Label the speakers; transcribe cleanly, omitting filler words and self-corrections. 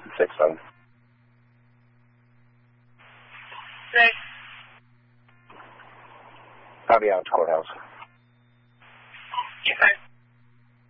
Speaker 1: 6-7.
Speaker 2: 6.
Speaker 1: I'll be out at the courthouse.
Speaker 2: Okay.